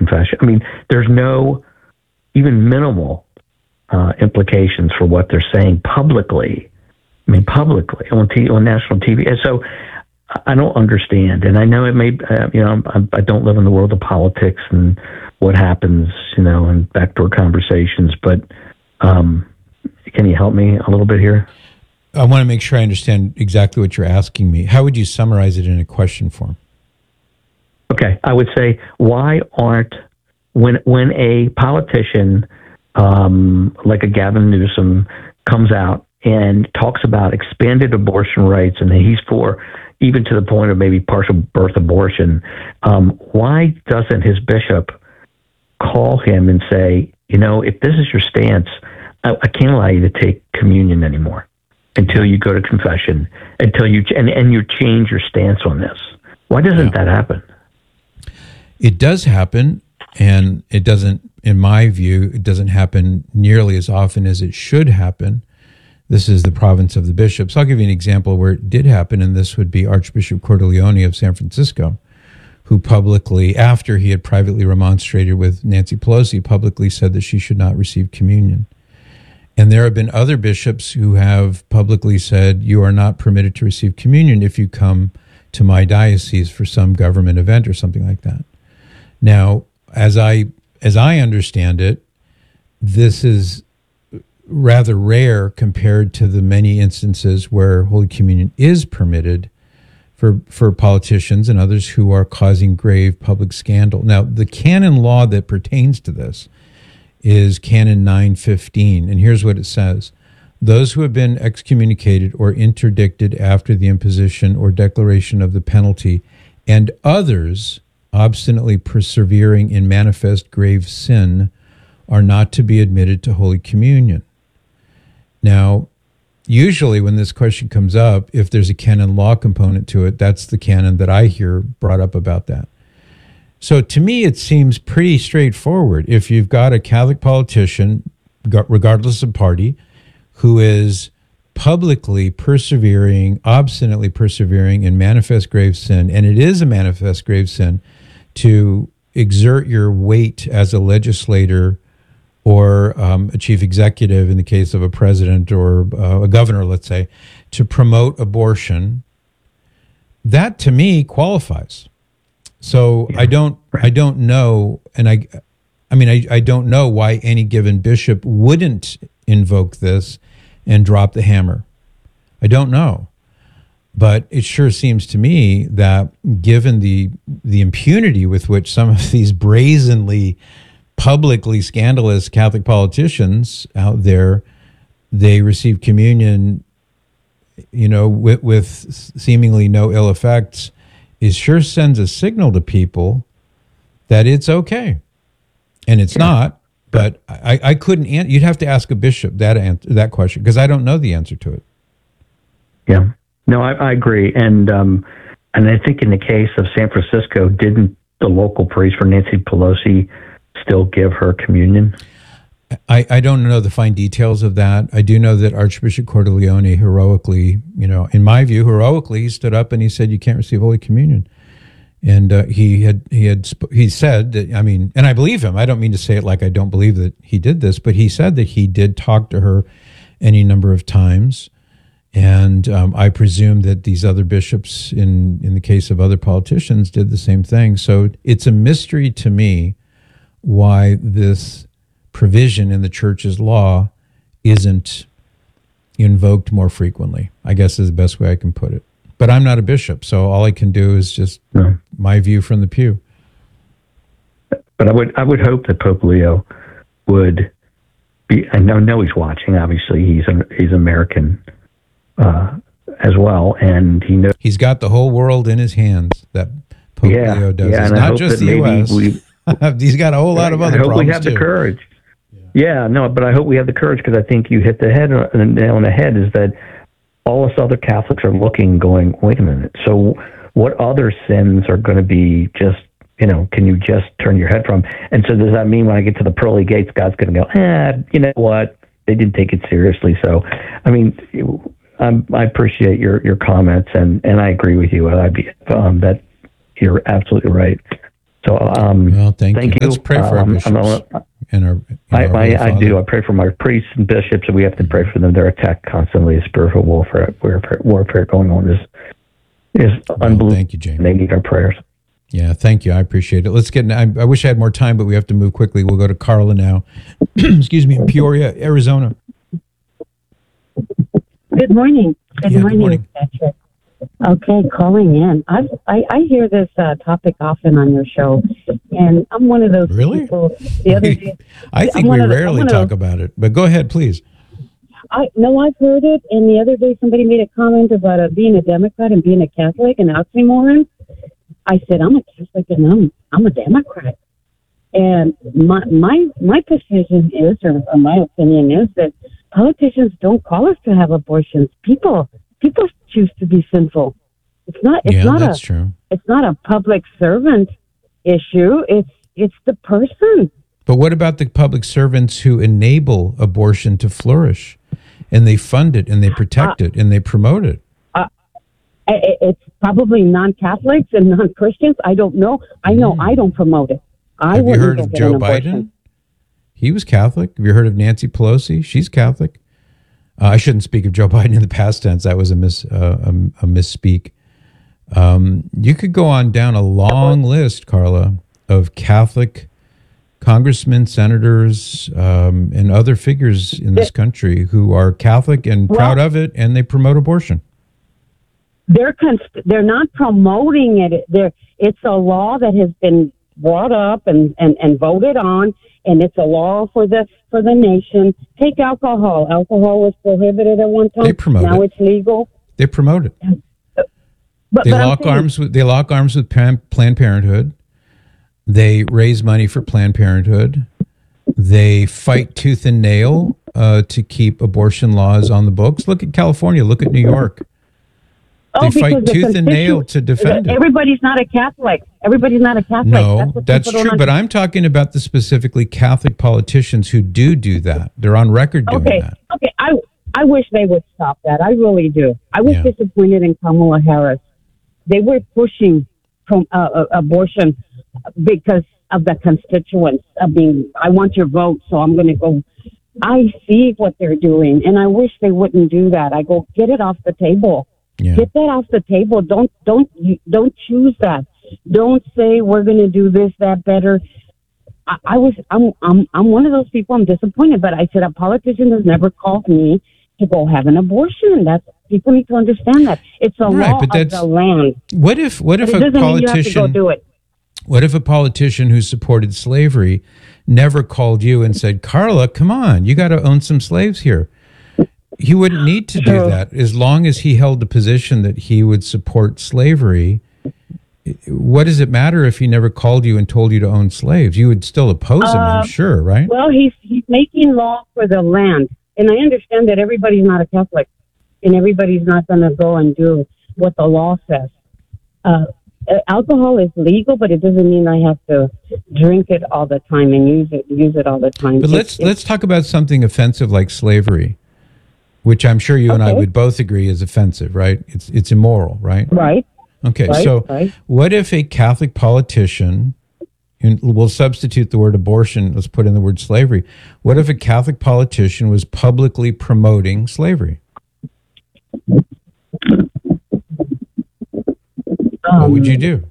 confession. I mean, there's no even minimal implications for what they're saying publicly. I mean, publicly on national TV. And so I don't understand. And I know it may, I don't live in the world of politics and what happens, in backdoor conversations. But can you help me a little bit here? I want to make sure I understand exactly what you're asking me. How would you summarize it in a question form? Okay, I would say, why aren't, when a politician like a Gavin Newsom comes out and talks about expanded abortion rights, and he's for even to the point of maybe partial birth abortion, why doesn't his bishop call him and say, if this is your stance, I can't allow you to take communion anymore until you go to confession, until you change your stance on this? Why doesn't that happen? It does happen, and it doesn't, in my view, it doesn't happen nearly as often as it should happen. This is the province of the bishops. I'll give you an example where it did happen, and this would be Archbishop Cordileone of San Francisco, who publicly, after he had privately remonstrated with Nancy Pelosi, publicly said that she should not receive communion. And there have been other bishops who have publicly said, you are not permitted to receive communion if you come to my diocese for some government event or something like that. Now, as I understand it, this is rather rare compared to the many instances where Holy Communion is permitted for politicians and others who are causing grave public scandal. Now, the canon law that pertains to this is Canon 915, and here's what it says. Those who have been excommunicated or interdicted after the imposition or declaration of the penalty, and others obstinately persevering in manifest grave sin, are not to be admitted to Holy Communion. Now, usually when this question comes up, if there's a canon law component to it, that's the canon that I hear brought up about that. So to me, it seems pretty straightforward. If you've got a Catholic politician, regardless of party, who is publicly persevering, obstinately persevering in manifest grave sin, and it is a manifest grave sin to exert your weight as a legislator or a chief executive in the case of a president or a governor, let's say, to promote abortion, that to me qualifies. So yeah, I don't know, and I don't know why any given bishop wouldn't invoke this and drop the hammer. I don't know. But it sure seems to me that given the impunity with which some of these brazenly, publicly scandalous Catholic politicians out there, they receive communion, with seemingly no ill effects, it sure sends a signal to people that it's okay. And it's not, but I couldn't answer. You'd have to ask a bishop that question, because I don't know the answer to it. Yeah. No, I agree. And I think in the case of San Francisco, didn't the local priest for Nancy Pelosi still give her communion? I don't know the fine details of that. I do know that Archbishop Cordileone heroically, in my view, heroically stood up and he said, you can't receive Holy Communion. And he said that, and I believe him. I don't mean to say it like I don't believe that he did this, but he said that he did talk to her any number of times. And I presume that these other bishops, in the case of other politicians, did the same thing. So it's a mystery to me why this provision in the church's law isn't invoked more frequently, I guess is the best way I can put it. But I'm not a bishop, so all I can do is just my view from the pew. But I would hope that Pope Leo would be. I know he's watching. Obviously, he's American as well, and he knows he's got the whole world in his hands. That Pope Leo does. It's not just the U.S. He's got a whole lot of other problems. I hope we have the courage. But I hope we have the courage, because I think you hit the nail on the head. Is that all us other Catholics are looking, going, wait a minute. So what other sins are going to be just, can you just turn your head from? And so does that mean when I get to the pearly gates, God's going to go, you know what? They didn't take it seriously. So, I appreciate your comments, and I agree with you. That you're absolutely right. So, Well, thank you. thank you. Let's pray for our bishops and our Holy I Father. do. I pray for my priests and bishops, and we have to pray for them. They're attacked constantly. Spiritual warfare going on is unbelievable. Thank you, Jamie. They need our prayers. Yeah, thank you. I appreciate it. Let's get. I wish I had more time, but we have to move quickly. We'll go to Carla now. Excuse me, in Peoria, Arizona. Good morning. Good Yeah, morning, good morning. Patrick. Okay, calling in. I hear this topic often on your show, and I'm one of those Really? people. The other day, I think we rarely talk about it, but go ahead, please. I've heard it, and the other day somebody made a comment about being a Democrat and being a Catholic, and oxymoron. I said I'm a Catholic and I'm a Democrat, and my position is, or my opinion is, that politicians don't call us to have abortions. People choose to be sinful. It's True. It's not a public servant issue. It's the person. But what about the public servants who enable abortion to flourish, and they fund it, and they protect it, and they promote it? It's probably non-Catholics and non-Christians. I don't know. I know I don't promote it. Have you heard of Joe Biden? He was Catholic. Have you heard of Nancy Pelosi? She's Catholic. I shouldn't speak of Joe Biden in the past tense. That was a misspeak. You could go on down a long list, Carla, of Catholic congressmen, senators, and other figures in this country who are Catholic and proud of it, and they promote abortion. They're not promoting it. It's a law that has been brought up and voted on, and it's a law for the nation. Take alcohol. Alcohol was prohibited at one time. They promote now it. It's legal. They promote it. They lock arms with Planned Parenthood. They raise money for Planned Parenthood. They fight tooth and nail to keep abortion laws on the books. Look at California. Look at New York. They fight tooth and nail to defend it. Everybody's not a Catholic. Everybody's not a Catholic. No, that's true. But I'm talking about the specifically Catholic politicians who do that. They're on record doing that. Okay. I wish they would stop that. I really do. I was disappointed in Kamala Harris. They were pushing from abortion because of the constituents of being, I want your vote, so I'm going to go. I see what they're doing, and I wish they wouldn't do that. I go, get it off the table. Yeah. Get that off the table. Don't choose that. Don't say we're going to do this, that better. I'm one of those people. I'm disappointed, but I said a politician has never called me to go have an abortion. People need to understand that it's a law of the land. What if a politician? You have to go do it. What if a politician who supported slavery never called you and said, "Carla, come on, you got to own some slaves here"? He wouldn't need to do that as long as he held the position that he would support slavery. What does it matter if he never called you and told you to own slaves? You would still oppose him, I'm sure, right? Well, he's making law for the land. And I understand that everybody's not a Catholic and everybody's not going to go and do what the law says. Alcohol is legal, but it doesn't mean I have to drink it all the time and use it all the time. But let's talk about something offensive like slavery, which I'm sure you and I would both agree is offensive, right? It's immoral, right? Right. Okay, right. What if a Catholic politician, and we'll substitute the word abortion, let's put in the word slavery. What if a Catholic politician was publicly promoting slavery? What would you do?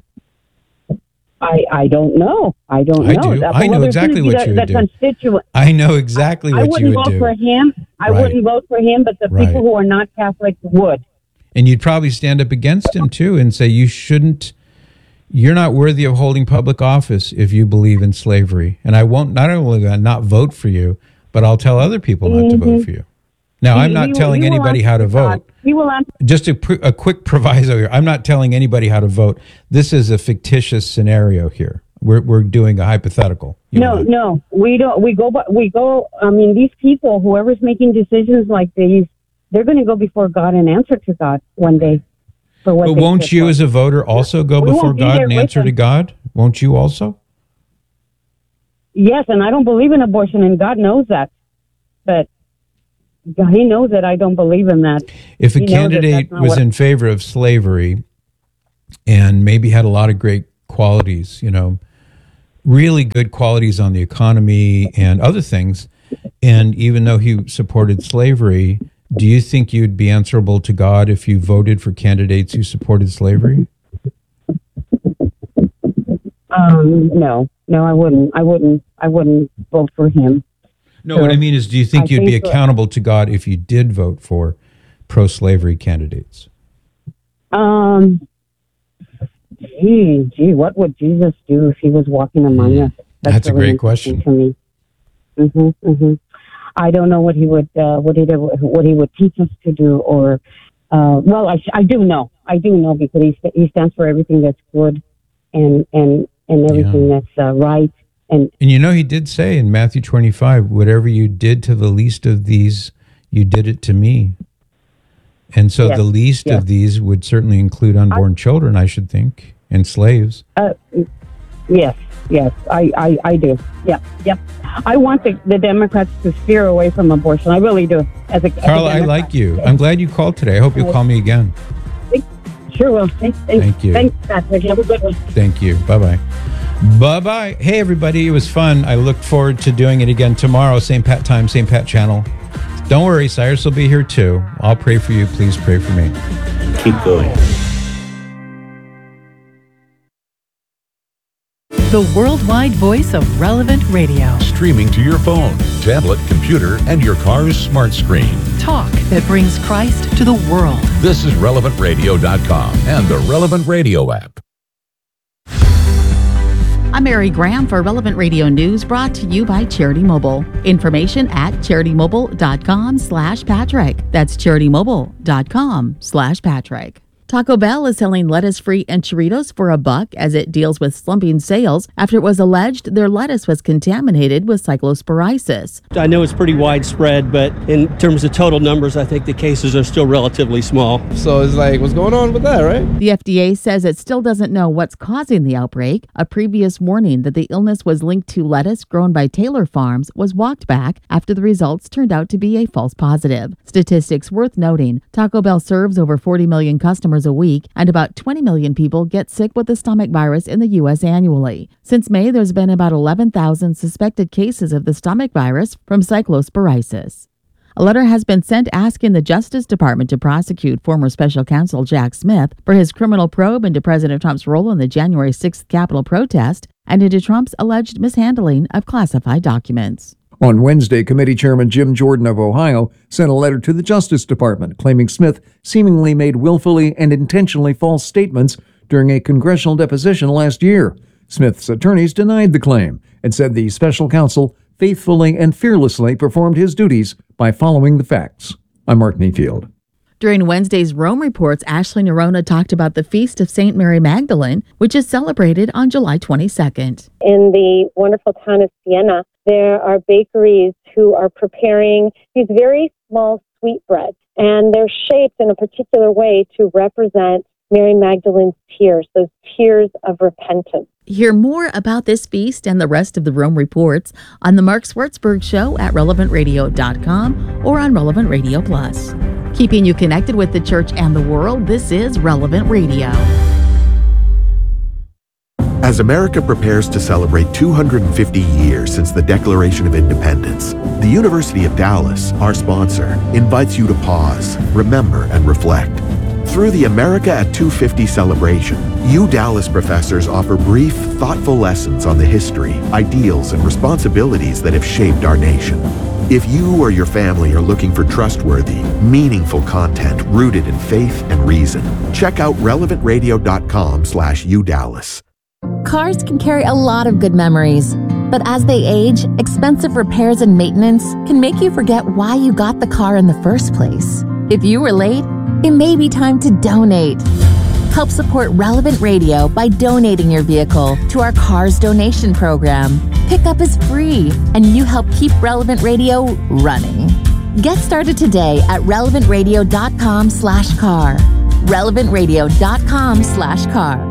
I don't know. I don't know. Do. I know exactly what you would do. I know exactly what you would do. I wouldn't vote for him. I wouldn't vote for him, but the people who are not Catholic would. And you'd probably stand up against him too and say you're not worthy of holding public office if you believe in slavery. And I won't not only not vote for you, but I'll tell other people not to vote for you. Now, I'm not telling anybody how to vote. Just a quick proviso here. I'm not telling anybody how to vote. This is a fictitious scenario here. We're doing a hypothetical. No, we don't. We go. I mean, these people, whoever's making decisions like these, they're going to go before God and answer to God one day. For what. But won't you, as a voter, also go before God and answer to God? Won't you also? Yes, and I don't believe in abortion, and God knows that. But He knows that I don't believe in that. If a candidate was in favor of slavery and maybe had a lot of great qualities, really good qualities on the economy and other things. And even though he supported slavery, do you think you'd be answerable to God if you voted for candidates who supported slavery? No, I wouldn't vote for him. No, what I mean is, do you think you'd be accountable to God if you did vote for pro-slavery candidates? Gee, what would Jesus do if he was walking among us? That's a great question to me. I don't know what he would teach us to do, or I do know because he stands for everything that's good and everything that's right. And he did say in Matthew 25, whatever you did to the least of these, you did it to me. And so the least of these would certainly include unborn children, I should think, and slaves. Yes, I do. Yep. I want the Democrats to steer away from abortion. I really do. Carla, I like you. I'm glad you called today. I hope you'll call me again. Sure will. Thank you. Thanks, Patrick. Have a good one. Thank you. Bye-bye. Bye-bye. Hey, everybody. It was fun. I look forward to doing it again tomorrow. Same Pat time, same Pat channel. Don't worry. Cyrus will be here too. I'll pray for you. Please pray for me. Keep going. The worldwide voice of Relevant Radio. Streaming to your phone, tablet, computer, and your car's smart screen. Talk that brings Christ to the world. This is RelevantRadio.com and the Relevant Radio app. I'm Mary Graham for Relevant Radio News, brought to you by Charity Mobile. Information at CharityMobile.com/Patrick. That's CharityMobile.com/Patrick. Taco Bell is selling lettuce-free enchiladas for $1 as it deals with slumping sales after it was alleged their lettuce was contaminated with cyclosporiasis. I know it's pretty widespread, but in terms of total numbers, I think the cases are still relatively small. So it's like, what's going on with that, right? The FDA says it still doesn't know what's causing the outbreak. A previous warning that the illness was linked to lettuce grown by Taylor Farms was walked back after the results turned out to be a false positive. Statistics worth noting: Taco Bell serves over 40 million customers a week, and about 20 million people get sick with the stomach virus in the U.S. annually. Since May, there's been about 11,000 suspected cases of the stomach virus from cyclosporiasis. A letter has been sent asking the Justice Department to prosecute former special counsel Jack Smith for his criminal probe into President Trump's role in the January 6th Capitol protest and into Trump's alleged mishandling of classified documents. On Wednesday, Committee Chairman Jim Jordan of Ohio sent a letter to the Justice Department claiming Smith seemingly made willfully and intentionally false statements during a congressional deposition last year. Smith's attorneys denied the claim and said the special counsel faithfully and fearlessly performed his duties by following the facts. I'm Mark Mayfield. During Wednesday's Rome Reports, Ashley Nerona talked about the Feast of St. Mary Magdalene, which is celebrated on July 22nd. In the wonderful town of Siena, there are bakeries who are preparing these very small sweetbreads, and they're shaped in a particular way to represent Mary Magdalene's tears, those tears of repentance. Hear more about this feast and the rest of the Rome Reports on The Mark Swartzberg Show at RelevantRadio.com or on Relevant Radio Plus. Keeping you connected with the church and the world, this is Relevant Radio. As America prepares to celebrate 250 years since the Declaration of Independence, the University of Dallas, our sponsor, invites you to pause, remember, and reflect. Through the America at 250 celebration, Dallas professors offer brief, thoughtful lessons on the history, ideals, and responsibilities that have shaped our nation. If you or your family are looking for trustworthy, meaningful content rooted in faith and reason, check out relevantradio.com/UDallas. Cars can carry a lot of good memories, but as they age, expensive repairs and maintenance can make you forget why you got the car in the first place. If you were late, it may be time to donate. Help support Relevant Radio by donating your vehicle to our Cars Donation Program. Pickup is free, and you help keep Relevant Radio running. Get started today at relevantradio.com/car. relevantradio.com/car.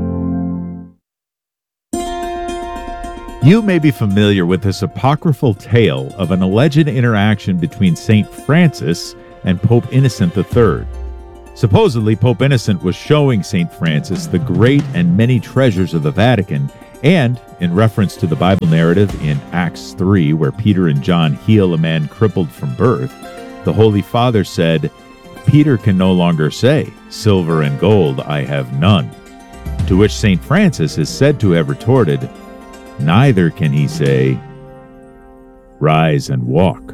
You may be familiar with this apocryphal tale of an alleged interaction between St. Francis and Pope Innocent III. Supposedly, Pope Innocent was showing St. Francis the great and many treasures of the Vatican, and in reference to the Bible narrative in Acts 3, where Peter and John heal a man crippled from birth, the Holy Father said, "Peter can no longer say, 'Silver and gold I have none.'" To which St. Francis is said to have retorted, "Neither can he say, 'Rise and walk.'"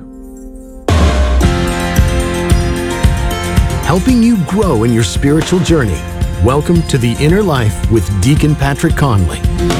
Helping you grow in your spiritual journey. Welcome to The Inner Life with Deacon Patrick Conley.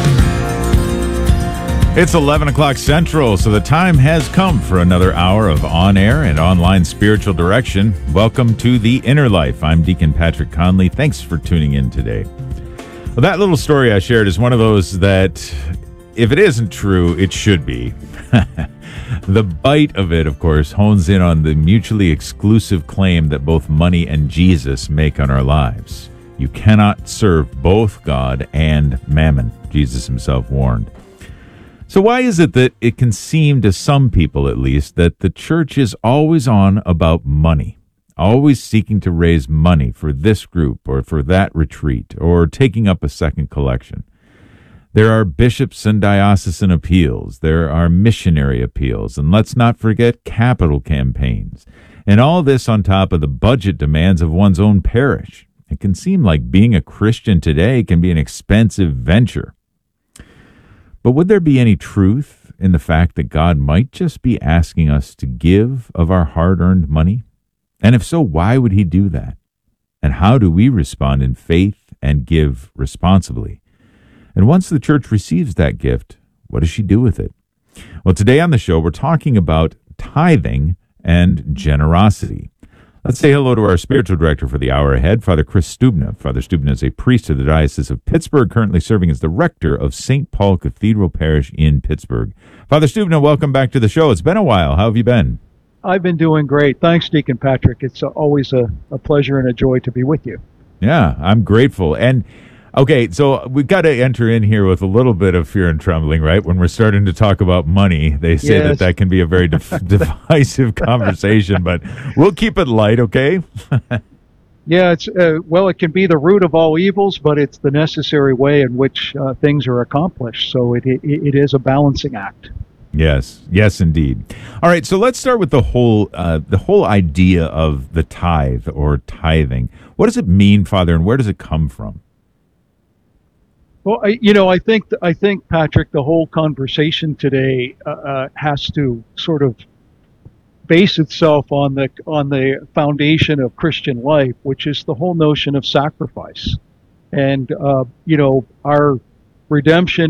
It's 11 o'clock Central, so the time has come for another hour of on-air and online spiritual direction. Welcome to The Inner Life. I'm Deacon Patrick Conley. Thanks for tuning in today. Well, that little story I shared is one of those that, if it isn't true, it should be. The bite of it, of course, hones in on the mutually exclusive claim that both money and Jesus make on our lives. You cannot serve both God and mammon, Jesus himself warned. So why is it that it can seem to some people, at least, that the church is always on about money, always seeking to raise money for this group or for that retreat or taking up a second collection? There are bishops and diocesan appeals. There are missionary appeals. And let's not forget capital campaigns. And all this on top of the budget demands of one's own parish. It can seem like being a Christian today can be an expensive venture. But would there be any truth in the fact that God might just be asking us to give of our hard-earned money? And if so, why would he do that? And how do we respond in faith and give responsibly? And once the church receives that gift, what does she do with it? Well, today on the show, we're talking about tithing and generosity. Let's say hello to our spiritual director for the hour ahead, Father Chris Stubna. Father Stubna is a priest of the Diocese of Pittsburgh, currently serving as the rector of St. Paul Cathedral Parish in Pittsburgh. Father Stubna, welcome back to the show. It's been a while. How have you been? I've been doing great. Thanks, Deacon Patrick. It's always a pleasure and a joy to be with you. Yeah, I'm grateful. And okay, so we've got to enter in here with a little bit of fear and trembling, right? When we're starting to talk about money, they say that can be a very divisive conversation, but we'll keep it light, okay? Yeah, it's it can be the root of all evils, but it's the necessary way in which things are accomplished. So it is a balancing act. Yes, indeed. All right, so let's start with the whole idea of the tithe or tithing. What does it mean, Father, and where does it come from? Well, I think, Patrick, the whole conversation today has to sort of base itself on the foundation of Christian life, which is the whole notion of sacrifice. And our redemption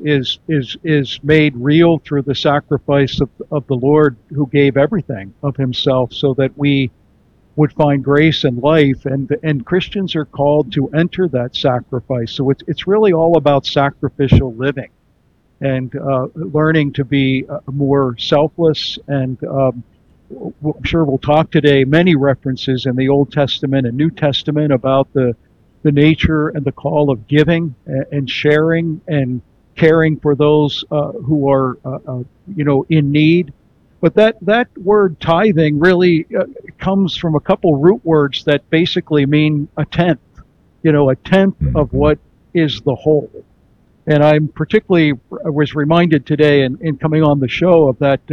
is made real through the sacrifice of the Lord, who gave everything of himself so that we would find grace and life, and Christians are called to enter that sacrifice. So it's really all about sacrificial living and learning to be more selfless. And I'm sure we'll talk today, many references in the Old Testament and New Testament about the nature and the call of giving and sharing and caring for those who are in need. But that word tithing really comes from a couple root words that basically mean a tenth, a tenth of what is the whole. And I'm was reminded today in coming on the show of that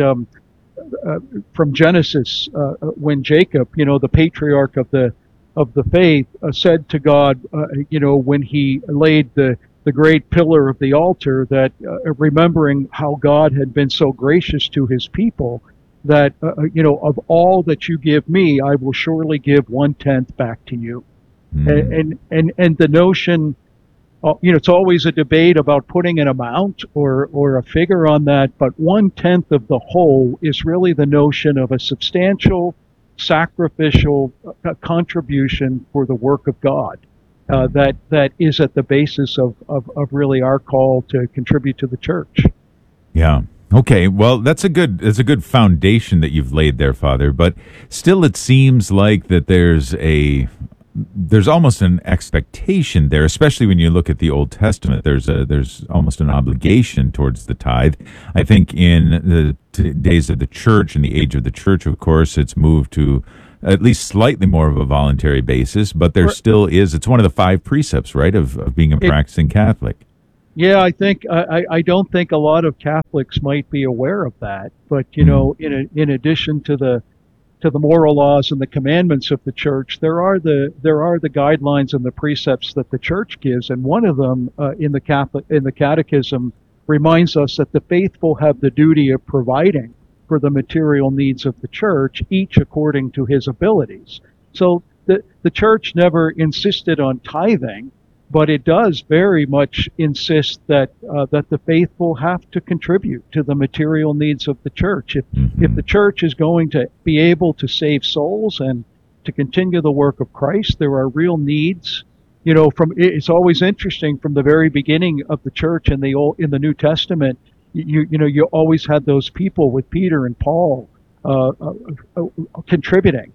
from Genesis, when Jacob, the patriarch of the faith, said to God, when he laid the great pillar of the altar, that remembering how God had been so gracious to his people, that of all that you give me, I will surely give 1/10 back to you. And the notion, it's always a debate about putting an amount or a figure on that, but 1/10 of the whole is really the notion of a substantial sacrificial contribution for the work of God. That is at the basis of really our call to contribute to the church. Yeah. Okay. Well, that's a good foundation that you've laid there, Father. But still, it seems like that there's almost an expectation there, especially when you look at the Old Testament. There's almost an obligation towards the tithe. I think in the days of the church, in the age of the church, of course, it's moved to at least slightly more of a voluntary basis, but there still is. It's one of the 5 precepts, right, of being a practicing Catholic. Yeah, I think I don't think a lot of Catholics might be aware of that. But in addition to the moral laws and the commandments of the church, there are the guidelines and the precepts that the church gives, and one of them in the Catechism reminds us that the faithful have the duty of providing for the material needs of the church, each according to his abilities. So the church never insisted on tithing, but it does very much insist that the faithful have to contribute to the material needs of the church. If the church is going to be able to save souls and to continue the work of Christ, there are real needs. It's always interesting from the very beginning of the church in the New Testament. You always had those people with Peter and Paul contributing.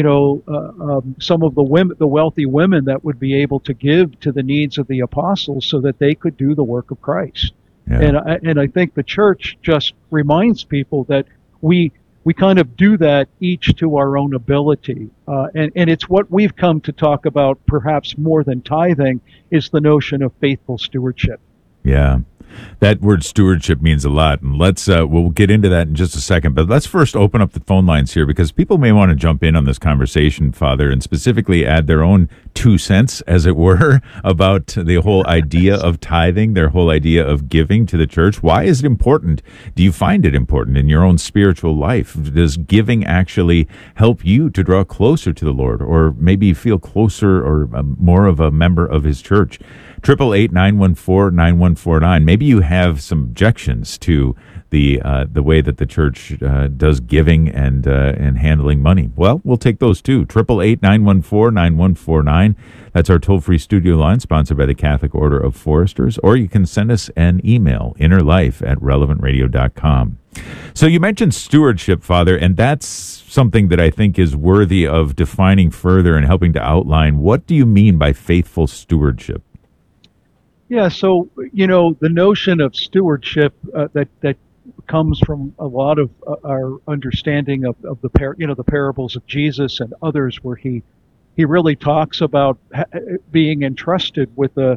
Some of the wealthy women that would be able to give to the needs of the apostles so that they could do the work of Christ. Yeah. And I think the church just reminds people that we kind of do that each to our own ability. And it's what we've come to talk about perhaps more than tithing is the notion of faithful stewardship. Yeah. That word stewardship means a lot, and we'll get into that in just a second. But let's first open up the phone lines here, because people may want to jump in on this conversation, Father, and specifically add their own 2 cents, as it were, about the whole idea of tithing, their whole idea of giving to the church. Why is it important? Do you find it important in your own spiritual life? Does giving actually help you to draw closer to the Lord, or maybe feel closer or more of a member of His church? 888-914-9149. Maybe you have some objections to the way that the church does giving and handling money. Well, we'll take those too. 888-914-9149. That's our toll-free studio line, sponsored by the Catholic Order of Foresters. Or you can send us an email, innerlife@relevantradio.com. So you mentioned stewardship, Father, and that's something that I think is worthy of defining further and helping to outline. What do you mean by faithful stewardship? Yeah, so the notion of stewardship that comes from a lot of our understanding of the parables of Jesus and others, where he really talks about being entrusted with the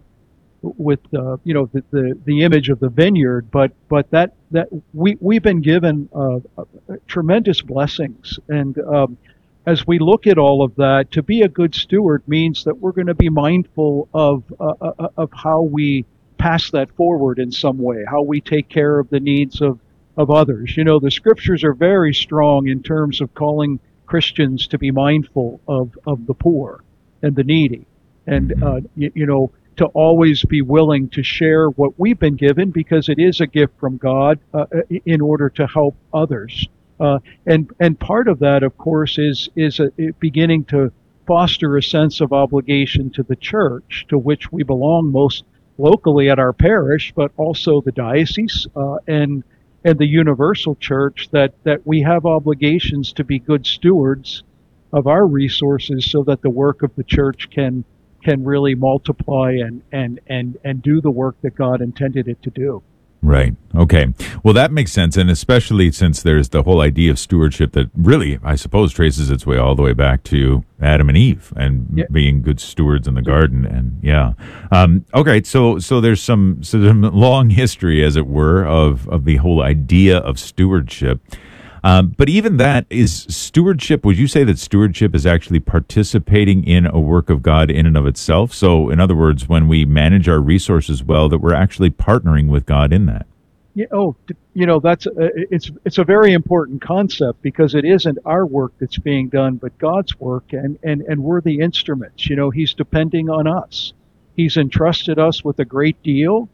image of the vineyard, but that we've been given tremendous blessings, and as we look at all of that, to be a good steward means that we're going to be mindful of how we pass that forward in some way, how we take care of the needs of others. The scriptures are very strong in terms of calling Christians to be mindful of the poor and the needy, and to always be willing to share what we've been given, because it is a gift from God in order to help others. And part of that, of course, is beginning to foster a sense of obligation to the church, to which we belong most locally at our parish, but also the diocese and the universal church, that we have obligations to be good stewards of our resources, so that the work of the church can really multiply and do the work that God intended it to do. Right. Okay. Well, that makes sense. And especially since there's the whole idea of stewardship that really, I suppose, traces its way all the way back to Adam and Eve and being good stewards in the garden. And okay. So there's some long history, as it were, of the whole idea of stewardship. But even that is stewardship. Would you say that stewardship is actually participating in a work of God in and of itself? So, in other words, when we manage our resources well, that we're actually partnering with God in that. Yeah. That's it's a very important concept, because it isn't our work that's being done, but God's work, and we're the instruments. He's depending on us. He's entrusted us with a great deal.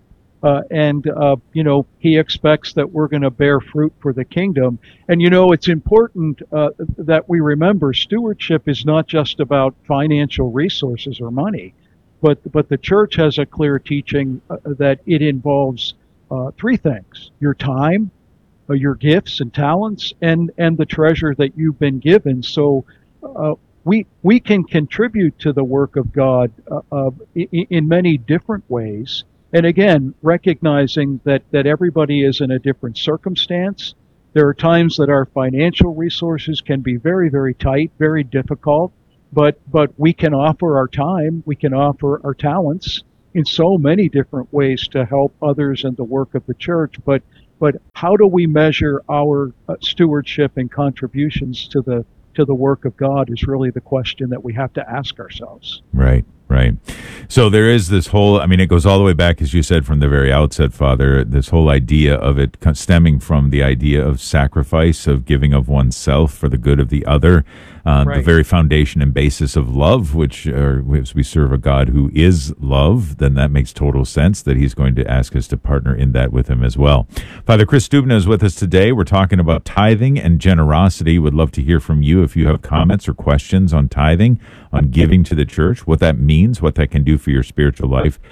He expects that we're going to bear fruit for the kingdom. And, it's important that we remember stewardship is not just about financial resources or money, but the church has a clear teaching that it involves 3 things: your time, your gifts and talents, and the treasure that you've been given. So we can contribute to the work of God in many different ways. And again, recognizing that everybody is in a different circumstance, There are times that our financial resources can be very, very tight, very difficult, but we can offer our time, we can offer our talents in so many different ways to help others in the work of the church. But how do we measure our stewardship and contributions to the work of God is really the question that we have to ask ourselves. Right. So there is this whole, it goes all the way back, as you said, from the very outset, Father, this whole idea of it stemming from the idea of sacrifice, of giving of oneself for the good of the other, the very foundation and basis of love, which as we serve a God who is love, then that makes total sense that he's going to ask us to partner in that with him as well. Father Chris Stubna is with us today. We're talking about tithing and generosity. Would love to hear from you if you have comments or questions on tithing, on giving to the church, what that means, what that can do for your spiritual life.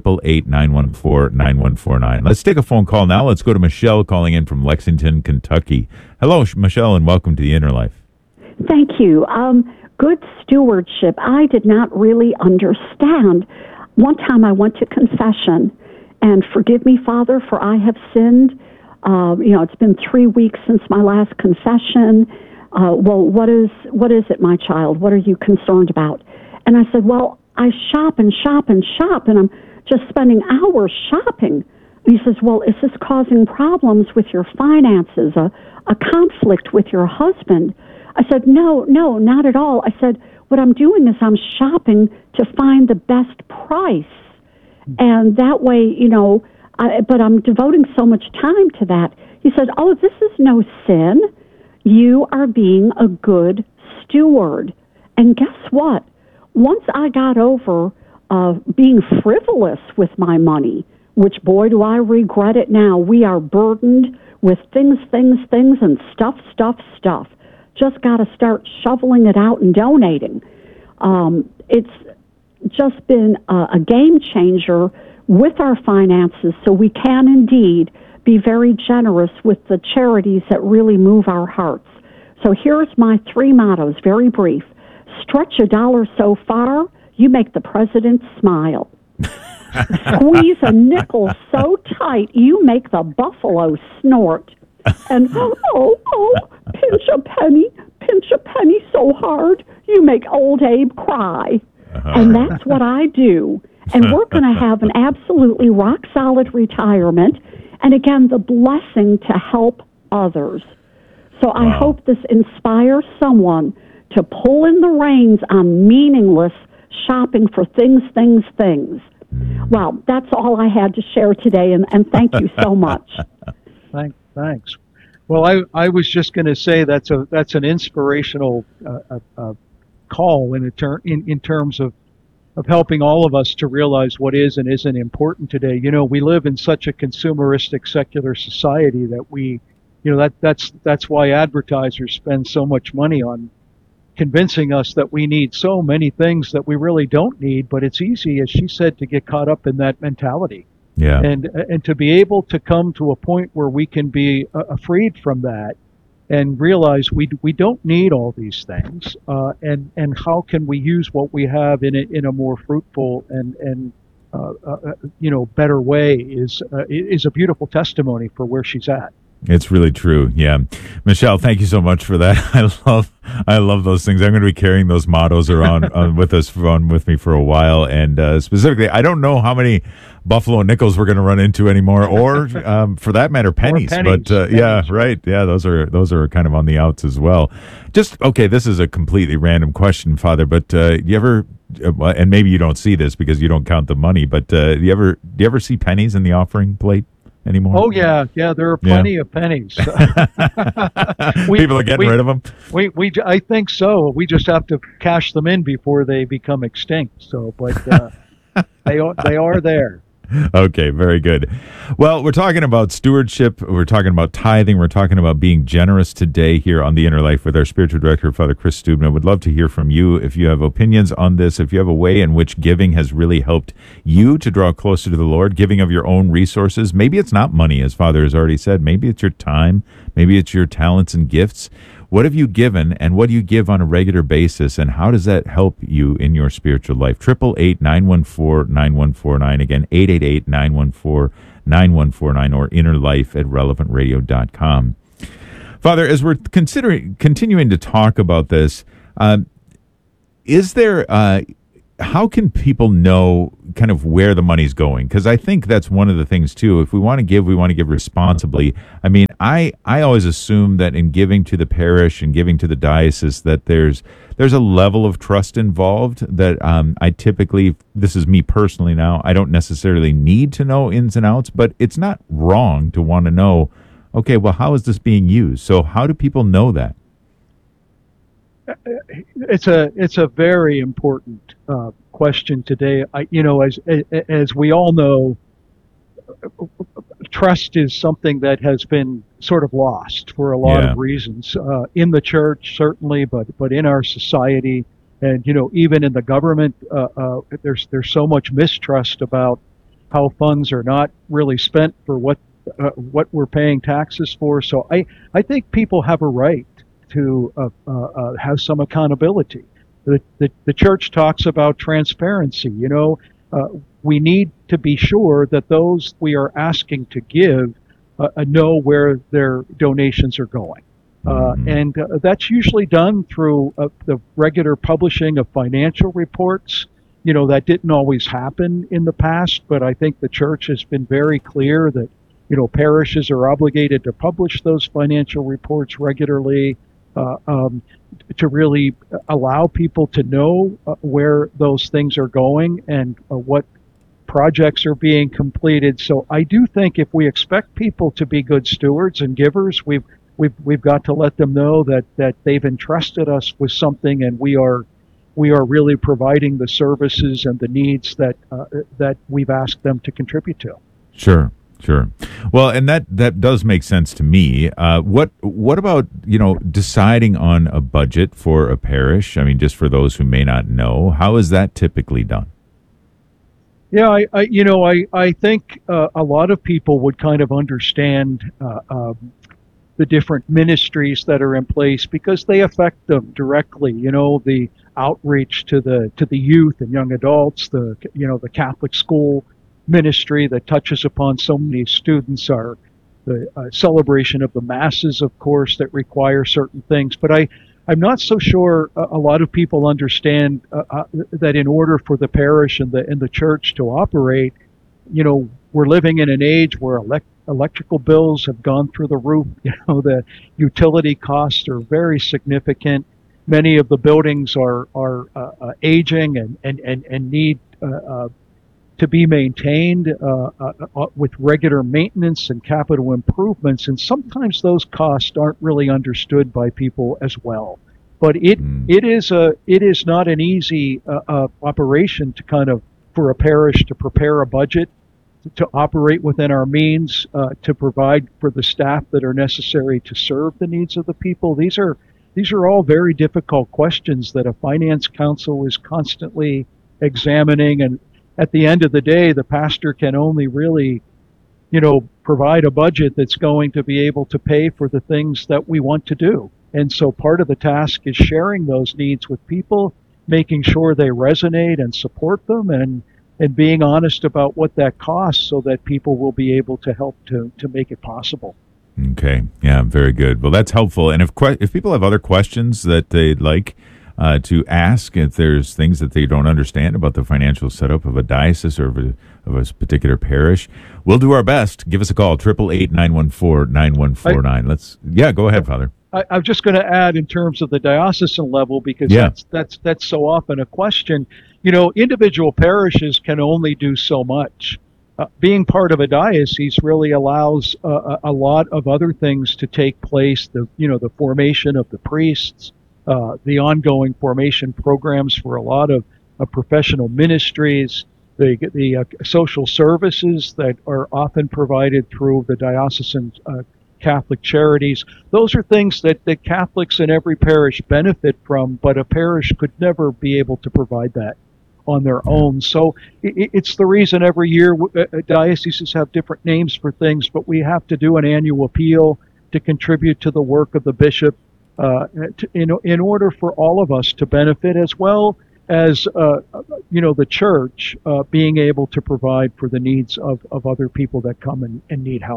888-914-9149. Let's take a phone call now. Let's go to Michelle calling in from Lexington, Kentucky. Hello, Michelle, and welcome to the Inner Life. Thank you. Good stewardship. I did not really understand. One time I went to confession, and forgive me, Father, for I have sinned. It's been 3 weeks since my last confession. What is it, my child? What are you concerned about? And I said, well, I shop and shop and shop, and I'm just spending hours shopping. And he says, well, is this causing problems with your finances, a conflict with your husband? I said, no, not at all. I said, what I'm doing is I'm shopping to find the best price. And that way, but I'm devoting so much time to that. He said, oh, this is no sin. You are being a good steward. And guess what? Once I got over being frivolous with my money, which, boy, do I regret it now. We are burdened with things, and stuff. Just got to start shoveling it out and donating. It's just been a game changer with our finances, so we can indeed be very generous with the charities that really move our hearts. So here's my 3 mottos, very brief. Stretch a dollar so far, you make the president smile. Squeeze a nickel so tight, you make the buffalo snort. And pinch a penny so hard, you make old Abe cry. And that's what I do. And we're going to have an absolutely rock-solid retirement. And again, the blessing to help others. So I hope this inspires someone to pull in the reins on meaningless shopping for things. Well, that's all I had to share today, and thank you so much. Thanks. Well, I was just going to say that's an inspirational call in terms of helping all of us to realize what is and isn't important today. We live in such a consumeristic secular society that that's why advertisers spend so much money on convincing us that we need so many things that we really don't need. But it's easy, as she said, to get caught up in that mentality. Yeah. And to be able to come to a point where we can be freed from that and realize we don't need all these things, and how can we use what we have in a more fruitful and better way is a beautiful testimony for where she's at. It's really true. Yeah. Michelle, thank you so much for that. I love those things. I'm going to be carrying those mottos around with me for a while. And specifically, I don't know how many buffalo nickels we're going to run into anymore, or for that matter, pennies. But yeah, right. Yeah, those are kind of on the outs as well. This is a completely random question, Father, but you ever, and maybe you don't see this because you don't count the money, but do you ever see pennies in the offering plate anymore? Oh yeah, there are plenty of pennies. People are getting rid of them. I think so. We just have to cash them in before they become extinct. So, but they are there. Okay, very good. Well, we're talking about stewardship. We're talking about tithing. We're talking about being generous today here on The Inner Life with our spiritual director, Father Chris Stubna. Would love to hear from you if you have opinions on this, if you have a way in which giving has really helped you to draw closer to the Lord, giving of your own resources. Maybe it's not money, as Father has already said. Maybe it's your time. Maybe it's your talents and gifts. What have you given, and what do you give on a regular basis, and how does that help you in your spiritual life? 888-914-9149. Again, 888-914-9149, or innerlife@relevantradio.com. Father, as we're continuing to talk about this, is there, how can people know kind of where the money's going? Because I think that's one of the things too. If we want to give responsibly. I mean, I always assume that in giving to the parish and giving to the diocese that there's a level of trust involved that I typically, this is me personally now, I don't necessarily need to know ins and outs, but it's not wrong to want to know, okay, well, how is this being used? So how do people know that? It's a very important question today. As we all know, trust is something that has been sort of lost for a lot of reasons in the church, certainly, but in our society, and even in the government. There's so much mistrust about how funds are not really spent for what we're paying taxes for. So I think people have a right to have some accountability. The church talks about transparency. We need to be sure that those we are asking to give know where their donations are going. And that's usually done through the regular publishing of financial reports. That didn't always happen in the past, but I think the church has been very clear that, parishes are obligated to publish those financial reports regularly. To really allow people to know where those things are going and what projects are being completed. So I do think if we expect people to be good stewards and givers, we've got to let them know that they've entrusted us with something, and we are really providing the services and the needs that we've asked them to contribute to. Sure. Well, and that does make sense to me. What about, deciding on a budget for a parish? I mean, just for those who may not know, how is that typically done? Yeah, I think a lot of people would kind of understand the different ministries that are in place because they affect them directly. The outreach to the youth and young adults, the Catholic school ministry that touches upon so many students, are the celebration of the masses, of course, that require certain things. But I'm not so sure a lot of people understand that in order for the parish and the church to operate, we're living in an age where electrical bills have gone through the roof. The utility costs are very significant. Many of the buildings are aging and need to be maintained with regular maintenance and capital improvements, and sometimes those costs aren't really understood by people as well. But it is not an easy operation to kind of, for a parish to prepare a budget, to operate within our means, to provide for the staff that are necessary to serve the needs of the people. These are all very difficult questions that a finance council is constantly examining, and at the end of the day, the pastor can only really, provide a budget that's going to be able to pay for the things that we want to do. And so part of the task is sharing those needs with people, making sure they resonate and support them, and being honest about what that costs so that people will be able to help to make it possible. Okay. Yeah, very good. Well, that's helpful. And if people have other questions that they'd like to ask, if there's things that they don't understand about the financial setup of a diocese or of a particular parish, we'll do our best. Give us a call, 888-914-9149. Go ahead, Father. I'm just going to add in terms of the diocesan level, because that's so often a question. Individual parishes can only do so much. Being part of a diocese really allows a lot of other things to take place. The formation of the priests, the ongoing formation programs for a lot of professional ministries, the social services that are often provided through the diocesan Catholic charities. Those are things that the Catholics in every parish benefit from, but a parish could never be able to provide that on their own. So it's the reason every year dioceses have different names for things, but we have to do an annual appeal to contribute to the work of the bishop in order for all of us to benefit, as well as the church being able to provide for the needs of other people that come and need help.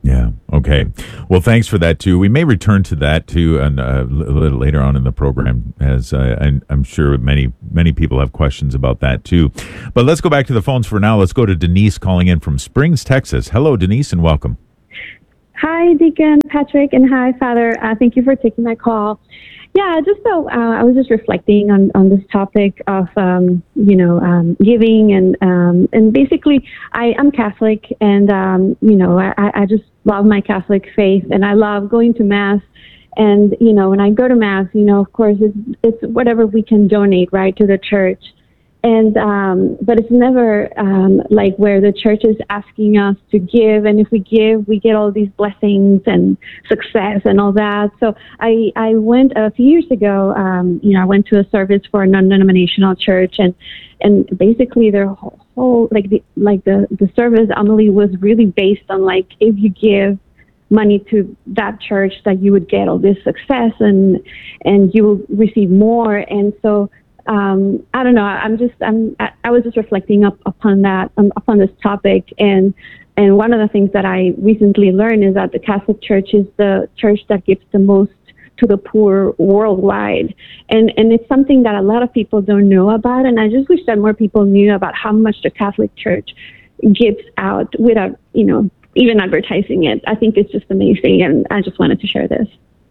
Yeah. Okay. Well, thanks for that too. We may return to that too, and a little later on in the program, as I'm sure many people have questions about that too. But let's go back to the phones for now. Let's go to Denise calling in from Springs, Texas. Hello, Denise, and welcome. Hi, Deacon Patrick, and hi, Father. Thank you for taking my call. Yeah, I was just reflecting on this topic of giving and basically I'm Catholic, and I just love my Catholic faith, and I love going to Mass. And when I go to Mass, of course it's whatever we can donate, right, to the church. And but it's never like where the church is asking us to give, and if we give, we get all these blessings and success and all that. So I went a few years ago. I went to a service for a non-denominational church, and basically their whole the service, Amelie, was really based on like, if you give money to that church, that you would get all this success and you will receive more. And so I don't know. I was just reflecting upon this topic, and one of the things that I recently learned is that the Catholic Church is the church that gives the most to the poor worldwide, and it's something that a lot of people don't know about. And I just wish that more people knew about how much the Catholic Church gives out without even advertising it. I think it's just amazing, and I just wanted to share this.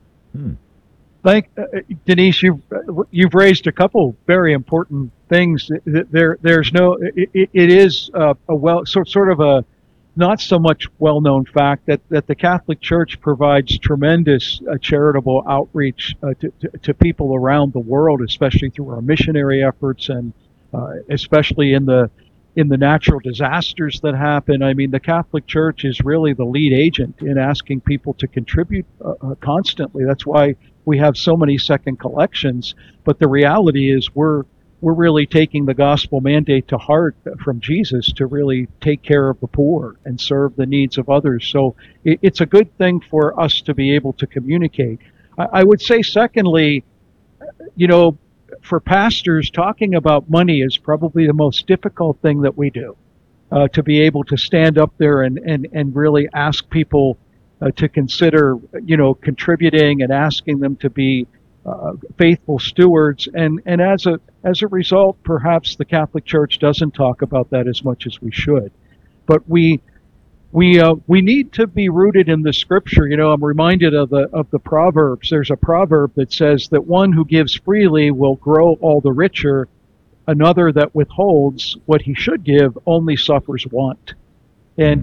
Denise, you've raised a couple very important things. There's no. It is sort of a not so much well-known fact that the Catholic Church provides tremendous charitable outreach to people around the world, especially through our missionary efforts, and especially in the natural disasters that happen. I mean, the Catholic Church is really the lead agent in asking people to contribute constantly. That's why we have so many second collections. But the reality is we're really taking the gospel mandate to heart from Jesus to really take care of the poor and serve the needs of others. So it's a good thing for us to be able to communicate. I would say, secondly, for pastors, talking about money is probably the most difficult thing that we do, to be able to stand up there and really ask people to consider, contributing and asking them to be faithful stewards. And as a result, perhaps the Catholic Church doesn't talk about that as much as we should. But we need to be rooted in the Scripture. I'm reminded of the Proverbs. There's a proverb that says that one who gives freely will grow all the richer. Another that withholds what he should give only suffers want. And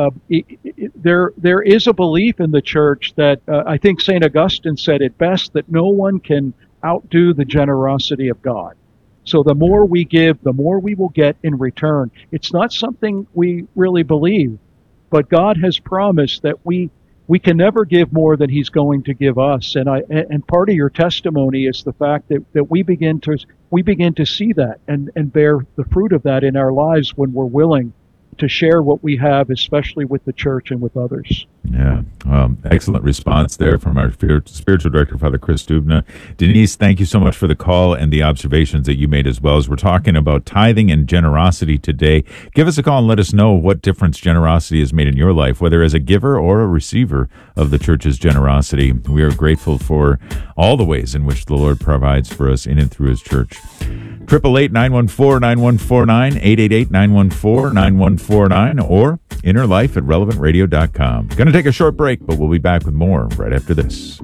there is a belief in the church that I think St. Augustine said it best, that no one can outdo the generosity of God. So the more we give, the more we will get in return. It's not something we really believe, but God has promised that we can never give more than He's going to give us. And part of your testimony is the fact that we begin to see that and bear the fruit of that in our lives when we're willing to share what we have, especially with the church and with others. Yeah, excellent response there from our spiritual director, Father Chris Dubna. Denise, thank you so much for the call and the observations that you made as well. As we're talking about tithing and generosity today, give us a call and let us know what difference generosity has made in your life, whether as a giver or a receiver of the church's generosity. We are grateful for all the ways in which the Lord provides for us in and through His church. 888-914-9149, 888-914-9149, or innerlife@relevantradio.com. Going to take a short break, but we'll be back with more right after this.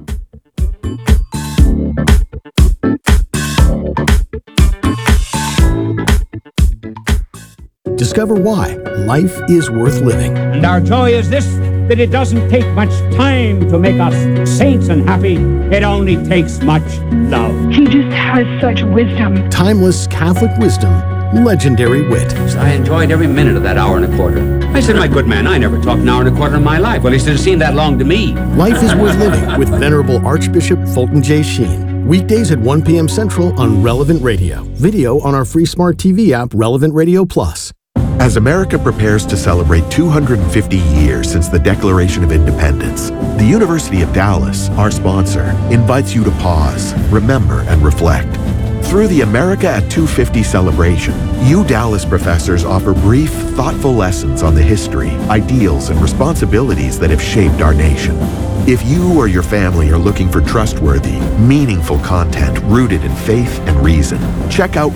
Discover why life is worth living. And our joy is this, that it doesn't take much time to make us saints and happy. It only takes much love. He just has such wisdom. Timeless Catholic wisdom, legendary wit. I enjoyed every minute of that hour and a quarter. I said, my good man, I never talked an hour and a quarter in my life. Well, he should have seemed that long to me. Life is worth living with Venerable Archbishop Fulton J. Sheen. Weekdays at 1 p.m. Central on Relevant Radio. Video on our free smart TV app, Relevant Radio Plus. As America prepares to celebrate 250 years since the Declaration of Independence, the University of Dallas, our sponsor, invites you to pause, remember, and reflect. Through the America at 250 celebration, Dallas professors offer brief, thoughtful lessons on the history, ideals, and responsibilities that have shaped our nation. If you or your family are looking for trustworthy, meaningful content rooted in faith and reason, check out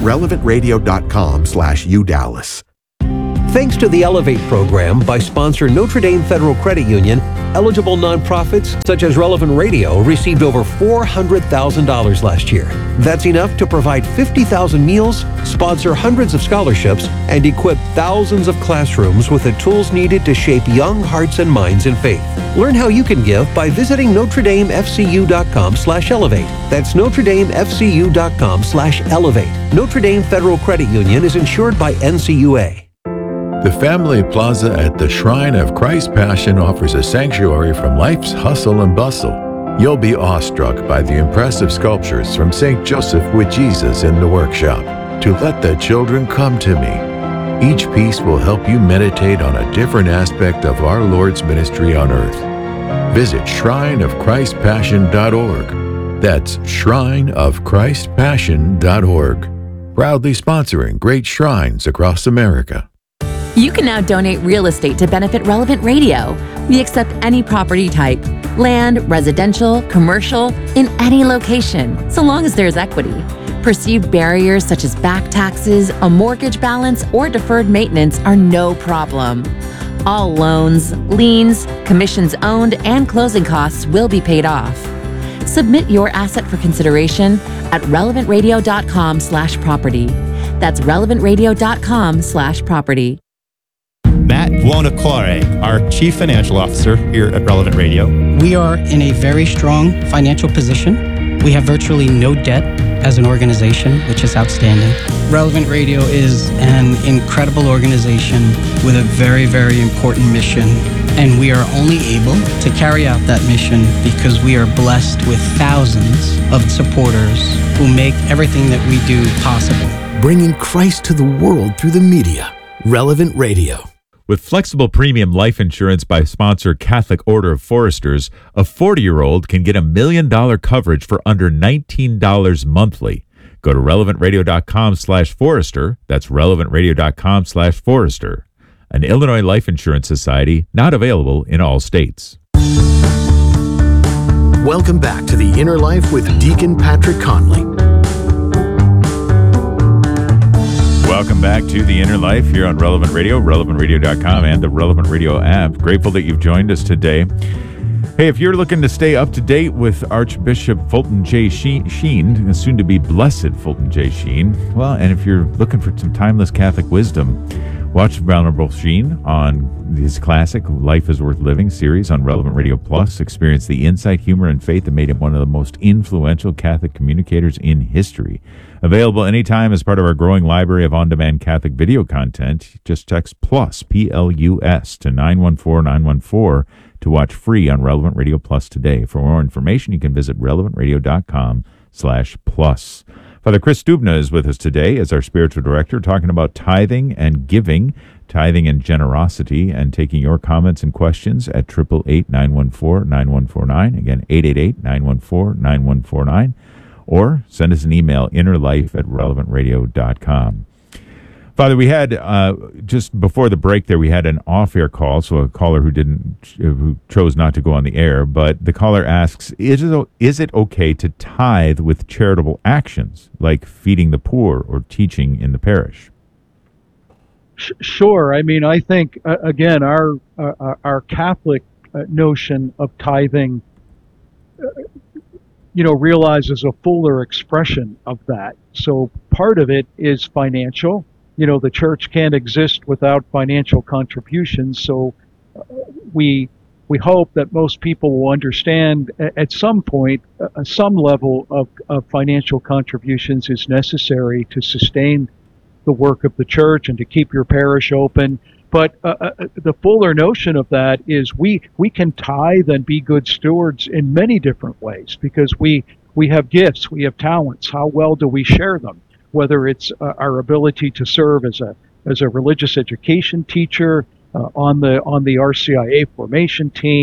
relevantradio.com/UDallas. Thanks to the Elevate program by sponsor Notre Dame Federal Credit Union, eligible nonprofits such as Relevant Radio received over $400,000 last year. That's enough to provide 50,000 meals, sponsor hundreds of scholarships, and equip thousands of classrooms with the tools needed to shape young hearts and minds in faith. Learn how you can give by visiting NotreDameFCU.com/elevate. That's NotreDameFCU.com/elevate. Notre Dame Federal Credit Union is insured by NCUA. The Family Plaza at the Shrine of Christ's Passion offers a sanctuary from life's hustle and bustle. You'll be awestruck by the impressive sculptures from St. Joseph with Jesus in the workshop. To let the children come to me. Each piece will help you meditate on a different aspect of our Lord's ministry on earth. Visit shrineofchristpassion.org. That's shrineofchristpassion.org. Proudly sponsoring great shrines across America. You can now donate real estate to benefit Relevant Radio. We accept any property type, land, residential, commercial, in any location, so long as there's equity. Perceived barriers such as back taxes, a mortgage balance, or deferred maintenance are no problem. All loans, liens, commissions owned, and closing costs will be paid off. Submit your asset for consideration at relevantradio.com/property. That's relevantradio.com/property. Matt Buonocore, our Chief Financial Officer here at Relevant Radio. We are in a very strong financial position. We have virtually no debt as an organization, which is outstanding. Relevant Radio is an incredible organization with a very, very important mission. And we are only able to carry out that mission because we are blessed with thousands of supporters who make everything that we do possible. Bringing Christ to the world through the media. Relevant Radio. With flexible premium life insurance by sponsor Catholic Order of Foresters, a 40-year-old can get $1 million coverage for under $19 monthly. Go to relevantradio.com/Forester. That's relevantradio.com/Forester. An Illinois Life Insurance Society, not available in all states. Welcome back to The Inner Life with Deacon Patrick Conley. Welcome back to The Inner Life here on Relevant Radio, relevantradio.com, and the Relevant Radio app. Grateful that you've joined us today. Hey, if you're looking to stay up to date with Archbishop Fulton J. Sheen, soon to be Blessed Fulton J. Sheen, well, and if you're looking for some timeless Catholic wisdom, watch Venerable Sheen on his classic Life is Worth Living series on Relevant Radio Plus. Experience the insight, humor, and faith that made him one of the most influential Catholic communicators in history. Available anytime as part of our growing library of on-demand Catholic video content. Just text PLUS, P-L-U-S, to 914-914 to watch free on Relevant Radio Plus today. For more information, you can visit relevantradio.com/plus. Father Chris Dubna is with us today as our spiritual director, talking about tithing and giving, tithing and generosity, and taking your comments and questions at 888-914-9149. Again, 888-914-9149. Or send us an email, innerlife@relevantradio.com. Father, we had, just before the break there, we had an off-air call, so a caller who chose not to go on the air, but the caller asks, is it okay to tithe with charitable actions, like feeding the poor or teaching in the parish? Sure. I mean, I think, again, our Catholic notion of tithing, realizes a fuller expression of that. So part of it is financial. The church can't exist without financial contributions. So we hope that most people will understand at some point some level of financial contributions is necessary to sustain the work of the church and to keep your parish open. But the fuller notion of that is we can tithe and be good stewards in many different ways, because we have gifts, we have talents. How well do we share them? Whether it's our ability to serve as a religious education teacher on the RCIA formation team,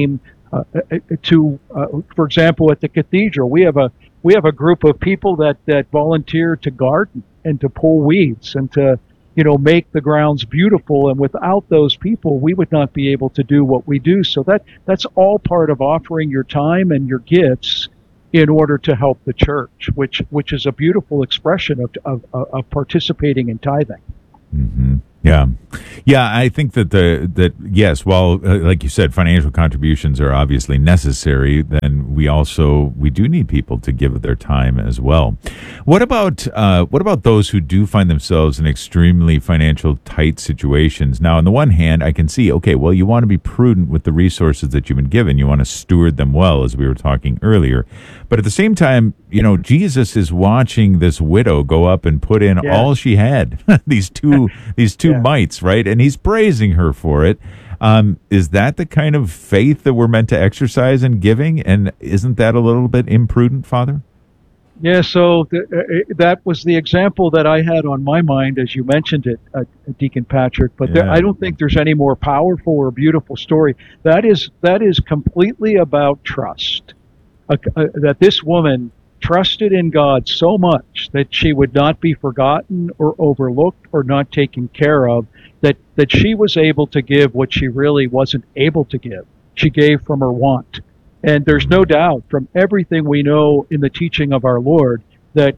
For example, at the cathedral, we have a group of people that volunteer to garden and to pull weeds and to make the grounds beautiful. And without those people, we would not be able to do what we do. So that's all part of offering your time and your gifts in order to help the church, which is a beautiful expression of participating in tithing. Mm-hmm. Yeah. I think that yes, while like you said, financial contributions are obviously necessary, then we do need people to give their time as well. What about those who do find themselves in extremely financial tight situations? Now, on the one hand, I can see, okay, well, you want to be prudent with the resources that you've been given. You want to steward them well, as we were talking earlier. But at the same time, Jesus is watching this widow go up and put in all she had, these two mites, right? And he's praising her for it. Is that the kind of faith that we're meant to exercise in giving? And isn't that a little bit imprudent, Father? Yeah, so that was the example that I had on my mind as you mentioned it, Deacon Patrick. But I don't think there's any more powerful or beautiful story. That is completely about trust. That this woman trusted in God so much that she would not be forgotten or overlooked or not taken care of, that she was able to give what she really wasn't able to give. She gave from her want. And there's no doubt from everything we know in the teaching of our Lord that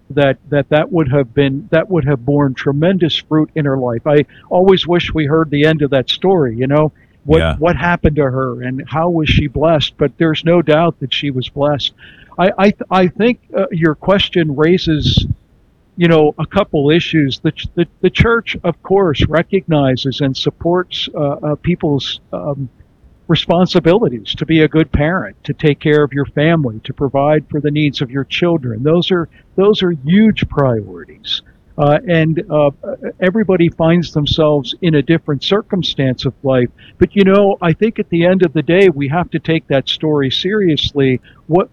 would have borne tremendous fruit in her life. I always wish we heard the end of that story, what happened to her and how was she blessed, but there's no doubt that she was blessed. I think your question raises, a couple issues. The church, of course, recognizes and supports people's responsibilities to be a good parent, to take care of your family, to provide for the needs of your children. Those are huge priorities. And everybody finds themselves in a different circumstance of life. But I think at the end of the day, we have to take that story seriously.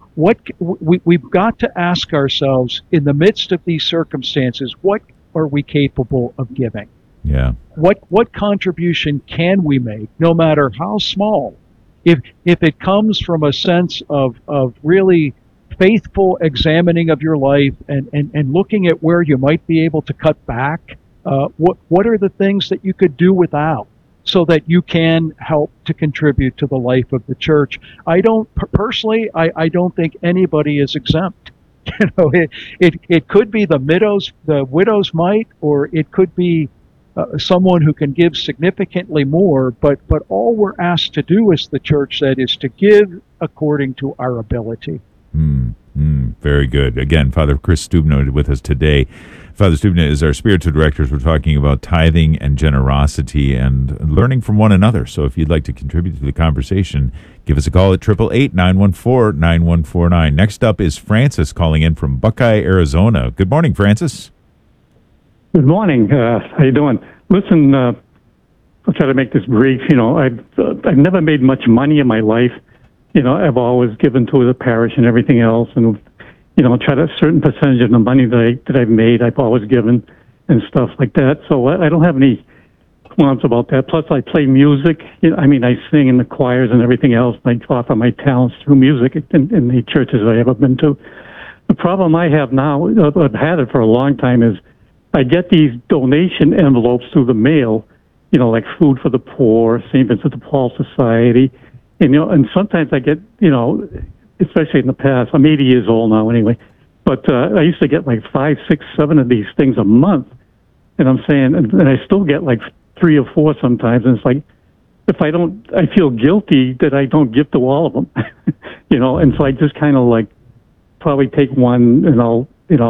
We've got to ask ourselves, in the midst of these circumstances, what are we capable of giving? Yeah. What contribution can we make, no matter how small? If it comes from a sense of really faithful examining of your life and looking at where you might be able to cut back, what are the things that you could do without so that you can help to contribute to the life of the church? I don't think anybody is exempt. It could be the widow's mite, or it could be someone who can give significantly more, but all we're asked to do, as the church said, is to give according to our ability. Very good. Again, Father Chris Stubna with us today. Father Stubna is our spiritual director. We're talking about tithing and generosity and learning from one another. So if you'd like to contribute to the conversation, give us a call at 888-914-9149. Next up is Francis calling in from Buckeye, Arizona. Good morning, Francis. Good morning. How you doing? Listen, I'll try to make this brief. I've never made much money in my life. I've always given to the parish and everything else, and try to a certain percentage of the money that I've made, I've always given and stuff like that. So I don't have any qualms about that. Plus, I play music. I sing in the choirs and everything else. And I offer my talents through music in the churches I've ever been to. The problem I have now, I've had it for a long time, is I get these donation envelopes through the mail, like Food for the Poor, St. Vincent de Paul Society. And sometimes I get, especially in the past, I'm 80 years old now anyway, but I used to get like 5, 6, 7 of these things a month. And I'm saying, and I still get like 3 or 4 sometimes. And it's like, I feel guilty that I don't give to all of them, and so I just kind of like probably take one and I'll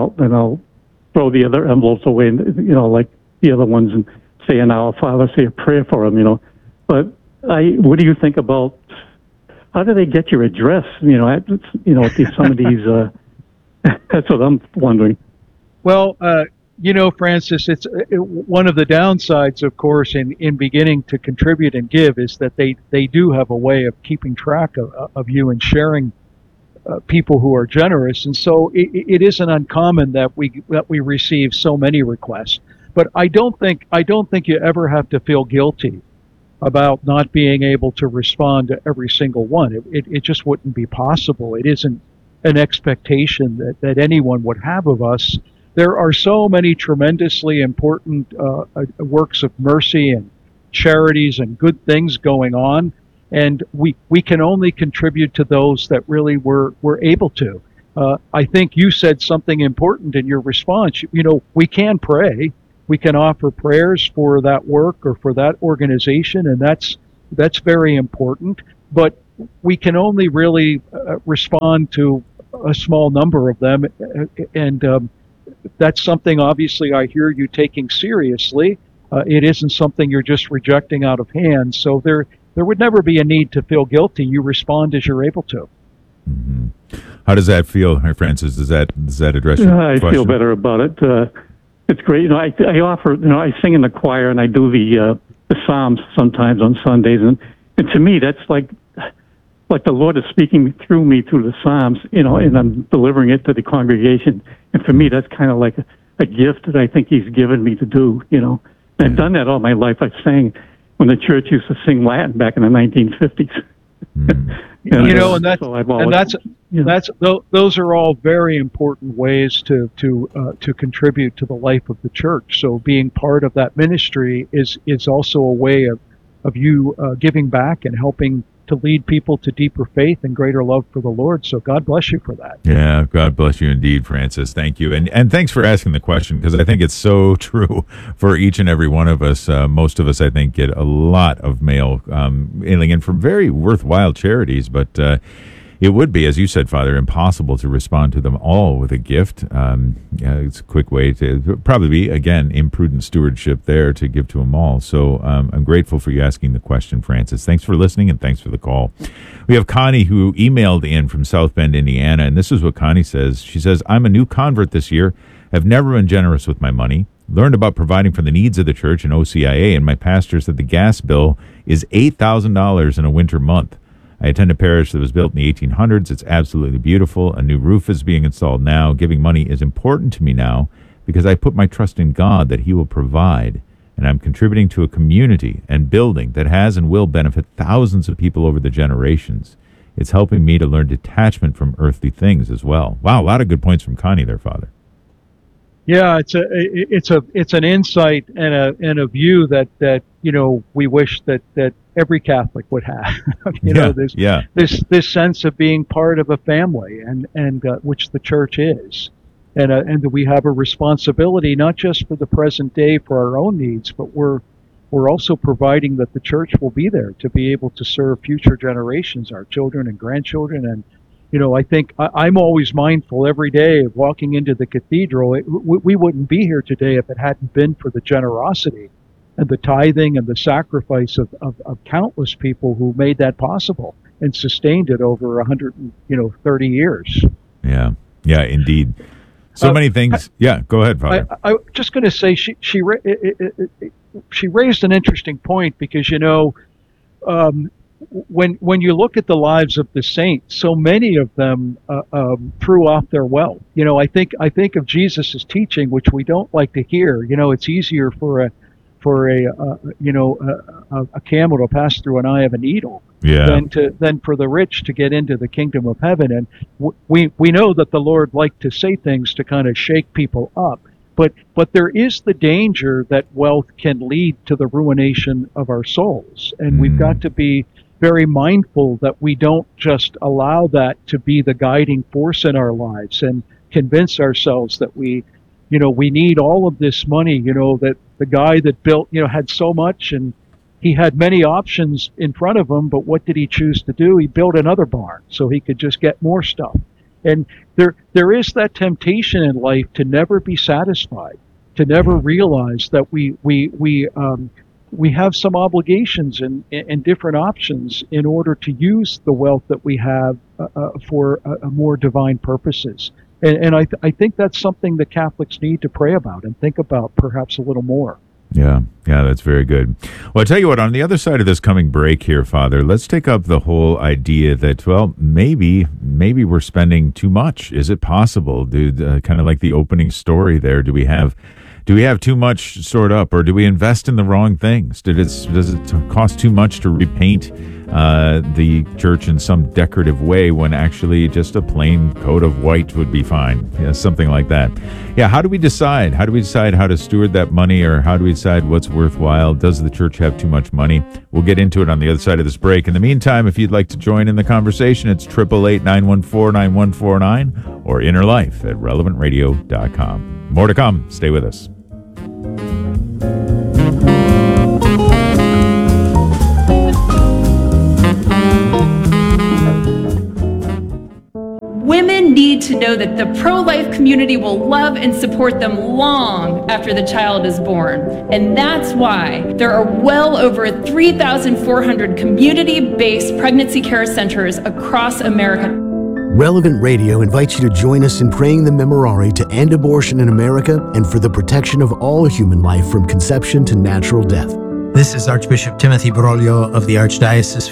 throw the other envelopes away, like the other ones, and say an Our Father, say a prayer for them, But what do you think about, how do they get your address, at some of these, that's what I'm wondering. Well, Francis, it's one of the downsides, of course, in beginning to contribute and give is that they do have a way of keeping track of you and sharing people who are generous. And so it isn't uncommon that we receive so many requests. But I don't think you ever have to feel guilty about not being able to respond to every single one. It just wouldn't be possible. It isn't an expectation that anyone would have of us. There are so many tremendously important works of mercy and charities and good things going on, and we can only contribute to those that really we're able to. I think you said something important in your response. We can pray. We can offer prayers for that work or for that organization, and that's very important. But we can only really respond to a small number of them, and that's something obviously I hear you taking seriously. It isn't something you're just rejecting out of hand. So there would never be a need to feel guilty. You respond as you're able to. Mm-hmm. How does that feel, Francis? Does that address your question? I feel better about it. It's great. I offer. I sing in the choir and I do the Psalms sometimes on Sundays, and to me that's like the Lord is speaking through me through the Psalms, and I'm delivering it to the congregation. And for me, that's kind of like a gift that I think He's given me to do. And I've done that all my life. I sang when the church used to sing Latin back in the 1950s. Those are all very important ways to contribute to the life of the church. So being part of that ministry is also a way of you giving back and helping to lead people to deeper faith and greater love for the Lord. So God bless you for that. Yeah, God bless you indeed, Francis. Thank you. And thanks for asking the question, because I think it's so true for each and every one of us. Most of us, I think, get a lot of mail mailing in from very worthwhile charities, but it would be, as you said, Father, impossible to respond to them all with a gift. It's a quick way to probably be, again, imprudent stewardship there to give to them all. So I'm grateful for you asking the question, Francis. Thanks for listening, and thanks for the call. We have Connie, who emailed in from South Bend, Indiana, and this is what Connie says. She says, I'm a new convert this year. I've never been generous with my money. Learned about providing for the needs of the church in OCIA, and my pastor said the gas bill is $8,000 in a winter month. I attend a parish that was built in the 1800s. It's absolutely beautiful. A new roof is being installed now. Giving money is important to me now because I put my trust in God that He will provide. And I'm contributing to a community and building that has and will benefit thousands of people over the generations. It's helping me to learn detachment from earthly things as well. Wow, a lot of good points from Connie there, Father. Yeah, it's an insight and a view that we wish that every Catholic would have. This sense of being part of a family, and which the church is, and that we have a responsibility not just for the present day for our own needs, but we're also providing that the church will be there to be able to serve future generations, our children and grandchildren. And I think I'm always mindful every day of walking into the cathedral. We wouldn't be here today if it hadn't been for the generosity and the tithing and the sacrifice of countless people who made that possible and sustained it over 130 years. Yeah, indeed. So many things. Go ahead, Father. I was just going to say she raised an interesting point, because when you look at the lives of the saints, so many of them threw off their wealth. I think of Jesus' teaching, which we don't like to hear. It's easier for a camel to pass through an eye of a needle than for the rich to get into the kingdom of heaven. And we know that the Lord liked to say things to kind of shake people up. But there is the danger that wealth can lead to the ruination of our souls, and we've got to be very mindful that we don't just allow that to be the guiding force in our lives and convince ourselves that we need all of this money. That the guy that built, had so much, and he had many options in front of him, but what did he choose to do? He built another barn so he could just get more stuff. And there is that temptation in life to never be satisfied, to never realize that we have some obligations and different options in order to use the wealth that we have for more divine purposes. And I think that's something that Catholics need to pray about and think about perhaps a little more. Yeah, that's very good. Well, I tell you what, on the other side of this coming break here, Father, let's take up the whole idea that, well, maybe we're spending too much. Is it possible? Kind of like the opening story there, do we have Do we have too much stored up, or do we invest in the wrong things? Does it cost too much to repaint the church in some decorative way when actually just a plain coat of white would be fine? Yeah, something like that. Yeah, how do we decide? How do we decide how to steward that money, or how do we decide what's worthwhile? Does the church have too much money? We'll get into it on the other side of this break. In the meantime, if you'd like to join in the conversation, it's 888-914-9149 or innerlife@relevantradio.com. More to come. Stay with us. Women need to know that the pro-life community will love and support them long after the child is born. And that's why there are well over 3,400 community-based pregnancy care centers across America. Relevant Radio invites you to join us in praying the Memorare to end abortion in America and for the protection of all human life from conception to natural death. This is Archbishop Timothy Broglio of the Archdiocese